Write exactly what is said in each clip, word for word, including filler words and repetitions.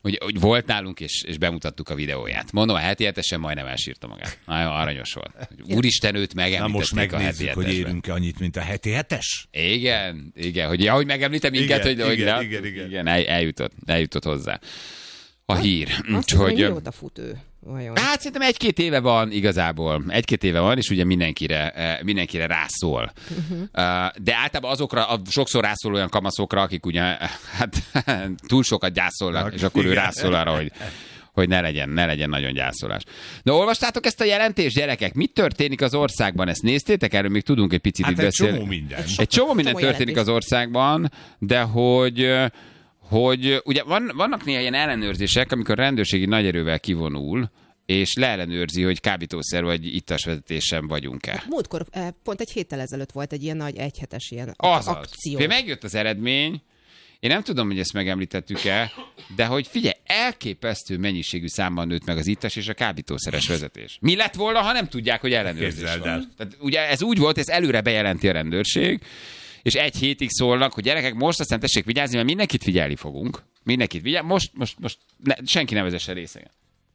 hogy, hogy volt nálunk, és, és bemutattuk a videóját. Mondom, a heti hetesen majdnem elsírta magát. Nagyon aranyos volt. Úristen, őt megemlítették. Na most megnézzük, hogy érünk-e annyit, mint a heti hetes? Igen, igen, hogy ja, hogy megemlítem minket, igen, hogy, igen, hogy igen, igen. igen, el, eljutott, eljutott hozzá. A hír. Azt hogy, hogy mióta fut ő? Vajon? Hát szerintem egy-két éve van igazából. Egy-két éve van, és ugye mindenkire, mindenkire rászól. Uh-huh. De általában azokra, sokszor rászól olyan kamaszokra, akik ugye hát, túl sokat gyászolnak, és akkor ő rászól arra, hogy hogy ne legyen, ne legyen nagyon gyászolás. De olvastátok ezt a jelentést, gyerekek? Mit történik az országban? Ezt néztétek? Erről még tudunk egy picit hát itt egy beszélni. Csomó minden. Egy csomó minden csomó történik jelentés. az országban, de hogy... hogy ugye van, vannak néha ilyen ellenőrzések, amikor a rendőrségi nagy erővel kivonul, és leellenőrzi, hogy kábítószer vagy ittasvezetésen vagyunk-e. Múltkor, pont egy héttel ezelőtt volt egy ilyen nagy egyhetes ilyen Azaz. akció. Figyelj, megjött az eredmény, én nem tudom, hogy ezt megemlítettük-e, de hogy figyelj, elképesztő mennyiségű számban nőtt meg az ittas és a kábítószeres vezetés. Mi lett volna, ha nem tudják, hogy ellenőrzés van? Tehát ugye ez úgy volt, ez előre bejelenti a rendőrség, és egy hétig szólnak, hogy gyerekek, most aztán tessék vigyázni, mert mindenkit figyelni fogunk. Mindenkit vigyázni. Most, most, most ne, senki ne vezesse részegen.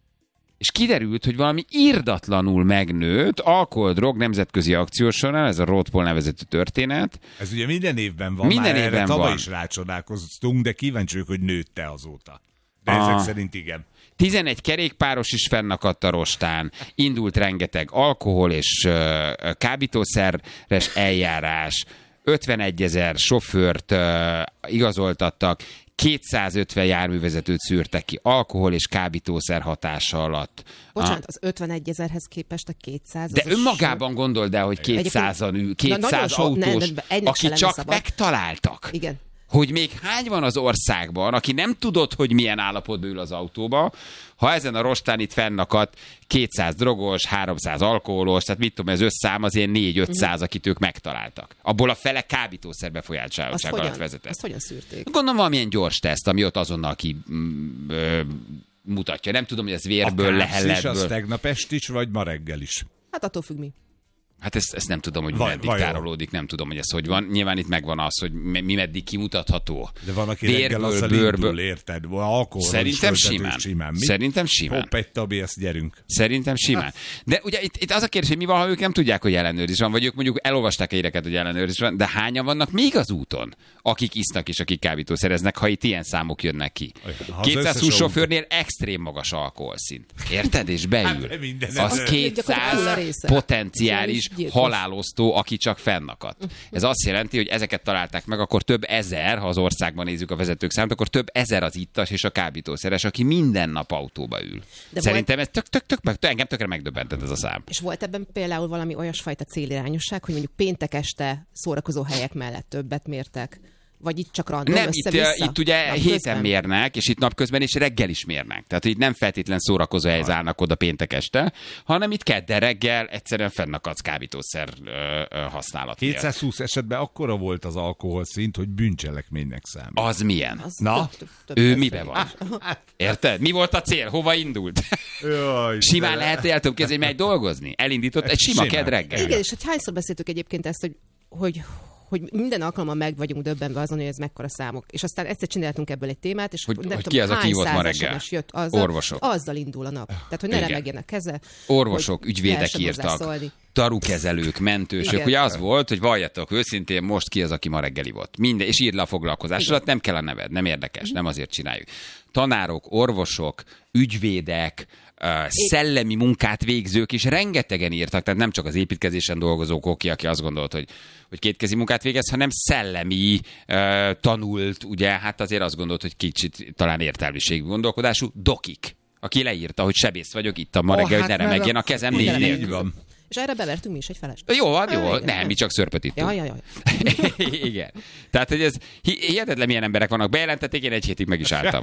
És kiderült, hogy valami irdatlanul megnőtt alkohol-drog nemzetközi akció során, ez a Roadpol nevezetű történet. Ez ugye minden évben van, minden már évben erre tavaly van. is rácsodálkoztunk, de kíváncsi vagyok, hogy nőtte azóta. De Ah. ezek szerint igen. tizenegy kerékpáros is fennakadt a rostán, indult rengeteg alkohol és uh, kábítószeres eljárás, ötvenegy ezer sofőrt uh, igazoltattak, kétszázötven járművezetőt szűrtek ki alkohol és kábítószer hatása alatt. Bocsánat, az ötvenegy ezerhez képest a kétszáz. De önmagában gondold el, hogy kétszázan ül, kétszáz so, autós, ne, ne, aki csak szabad. megtaláltak. Igen. Hogy még hány van az országban, aki nem tudod, hogy milyen állapotban ül az autóba, ha ezen a rostán itt fennakadt kétszáz drogos, háromszáz alkoholos, tehát mit tudom, ez összám az ilyen négy-ötszáz, uh-huh. akit ők megtaláltak. Abból a fele kábítószer befolyásoltság alatt vezetett. Azt hogyan szűrték? Gondolom valamilyen gyors teszt, ami ott azonnal ki mm, ö, mutatja. Nem tudom, hogy ez vérből, A lehelletből. az tegnap est is, vagy ma reggel is? Hát attól függ mi. Hát ezt, ezt nem tudom, hogy Vaj, meddig vajon. tárolódik, nem tudom, hogy ez hogy van. Nyilván itt megvan az, hogy mi meddig kimutatható. De van, aki Vérből, reggel azzal bőrből. indul, érted? Alkohol Szerintem simán. simán. Mi? Szerintem simán. Hopp, egy tabi, ezt gyerünk. Szerintem simán. De ugye itt, itt az a kérdés, hogy mi van, ha ők nem tudják, hogy ellenőrzés van, vagy ők mondjuk elolvasták éreket, hogy ellenőrzés van, de hányan vannak még az úton, akik isznak és akik kábítószereznek, ha itt ilyen számok jönnek ki. Ha az kétszázhúsz összes sofőrnél extrém magas alkoholszint. Érted? És beül. Hát, minden Az ezer. kétszáz potenciális halálosztó, aki csak fennakadt. Ez azt jelenti, hogy ezeket találták meg, akkor több ezer, ha az országban nézzük a vezetők számát, akkor több ezer az ittas és a kábítószeres, aki minden nap autóba ül. De Szerintem ez tök, tök, tök, meg, engem tökre megdöbbentett ez a szám. És volt ebben például valami olyasfajta célirányosság, hogy mondjuk péntek este szórakozó helyek mellett többet mértek? Vagy itt csak random Nem, itt, össze-vissza? itt ugye Napközben? héten mérnek, és itt napközben és reggel is mérnek. Tehát itt nem feltétlen szórakozó helyez állnak oda péntek este, hanem itt kedden reggel egyszerűen fennakadsz kábítószer ö, ö, használat miatt. kétszázhúsz esetben akkora volt az alkoholszint, hogy bűncselekménynek számít. Az milyen? Az Na, több, több, több Ő perc mibe vagy. van? Érted? Mi volt a cél? Hova indult? Jaj, Simán de- lehet, hogy el tudom képzelni, hogy megy dolgozni. Elindított egy sima Simán. kedd reggel. Igen, és hogy hányszor beszéltük egyébként ezt, hogy, hogy hogy minden alkalommal meg vagyunk döbbenve azon, hogy ez mekkora számok. És aztán egyszer csináltunk ebből egy témát, és Hogy- nem hogy tudom, ki az, aki hány hívott ma száz reggel? es em es jött azzal, Orvosok. azzal indul a nap. Tehát, hogy ne Igen. remegjen a keze. Orvosok, hogy ügyvédek lehessen írtak, hozzászólni. tarukezelők, mentősök. Igen. Ugye az volt, hogy valljatok őszintén, most ki az, aki ma reggeli volt. Minden, és írd le a foglalkozásodat, nem kell a neved, nem érdekes, nem azért csináljuk. Tanárok, orvosok, ügyvédek, uh, szellemi munkát végzők is rengetegen írtak, tehát nem csak az építkezésen dolgozók, oké, aki azt gondolt, hogy, hogy kétkezi munkát végez, hanem szellemi, uh, tanult, ugye, hát azért azt gondolt, hogy kicsit talán értelmiségű gondolkodású, dokik, aki leírta, hogy sebész vagyok itt a ma reggel, hát hogy ne mert remegjen a- a kezem Igen, négy így nélkül. van. És erre bevertünk mi is egy felest. Jó van, jó, Igen, nem, igen. mi csak szörpötítünk. Jaj, jaj, jaj. Igen. Tehát, hogy ez hi- hihetetlen milyen emberek vannak. Bejelentették, én egy hétig meg is álltam.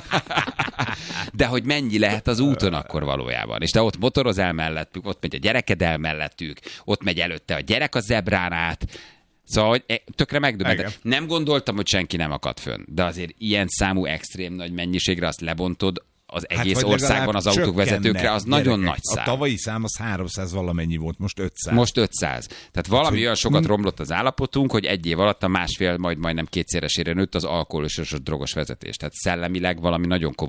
De hogy mennyi lehet az úton akkor valójában. És te ott motorozál mellettük, ott megy a gyereked el mellettük, ott megy előtte a gyerek a zebrán át. Szóval, hogy tökre megdöbbentett. Nem gondoltam, hogy senki nem akad fönn. De azért ilyen számú extrém nagy mennyiségre azt lebontod az egész Hát, vagy országban az legalább autóvezetőkre, az csökkenne, nagyon gyerekek. nagy szám. A tavalyi szám az háromszáz valamennyi volt, most ötszáz. Most ötszáz. Tehát valami hogy- olyan sokat romlott az állapotunk, hogy egy év alatt a másfél, majd majdnem kétszeresére nőtt az alkoholos és a drogos vezetés. Tehát szellemileg valami nagyon komoly